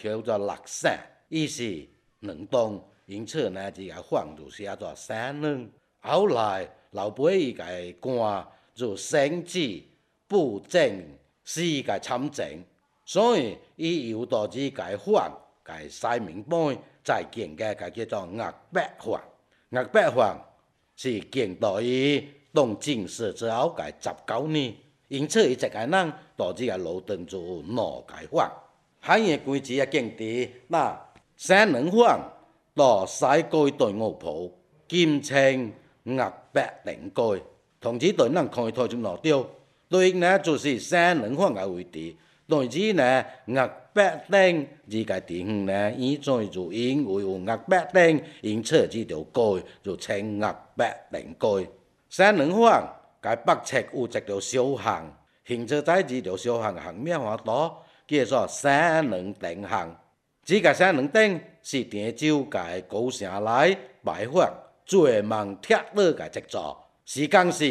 叫做六省，意思两栋，因此呢就甲放就写作省两。后来老爸伊甲官就省治布政四甲参政，所以伊由导致甲放甲西明版再建个甲叫做岳北放。岳北放是建到伊当正式之后甲19年，因此伊一个人导致个路灯就有2个放。海员规制啊建伫那省两放到西街对五埔，金青岳北连街。同时对咱看头就攞掉，对应呢就是省两放个位置。但是呢，岳北顶这个地方呢，以前就因为有岳北顶，因此这条街就称岳北连街。省两放甲北侧有一条小巷，现在在这条小巷巷名偌多，叫做省两町巷。这个省两町是滇州甲高城内摆放最慢铁路个制作，时间是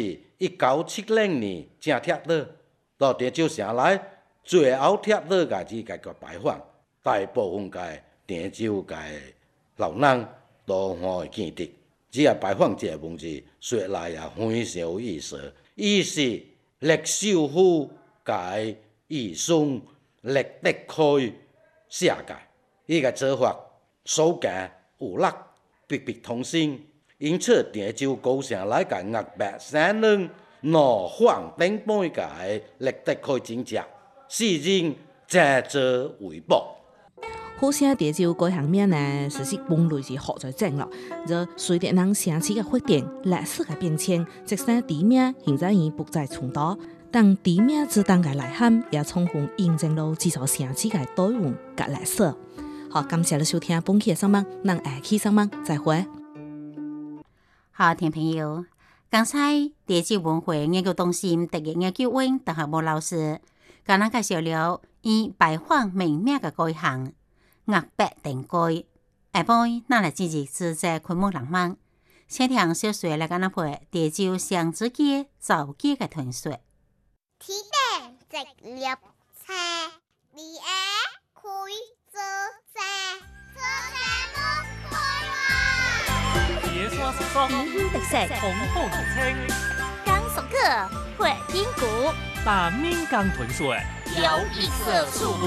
1970年正铁路到滇州城内。最后铁路个只个摆放，大部分个滇州个老人都会见得。只个摆放这个文字，说来也非常有意思。伊是历首府个义孙历德开写个，伊个做法手简有力，笔笔通心。因此，滇州高城内个岳北省两挪放顶半个历德开真正。世人正做为宝。 好些滇州改行名呢，实是本来是学在正咯。就随着人城市嘅发展、历史嘅变迁，即使地名现在已不再重蹈，但地名之间嘅内涵也充分印证了制造城市嘅多元嘅历史。好，感谢你收听本期嘅上网，咱下期上网再会。 好，听朋友，刚才滇州文化研究中心特约研究员邓学武老师。甲咱介绍了以摆放名名嘅街巷岳北连街。下晡咱来进入自在昆木人梦，请听小雪来甲咱陪滇州上子街造街嘅传说。 天顶直立车，二下开做车，做车木开哇！ 野山叔叔， 皮肤特色， 红红青， 刚熟客，会筋骨， 大面江豚水， 有一色素。